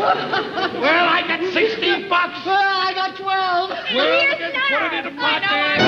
Well, I got $16. Well, I got 12. Well, then put it in the pot there.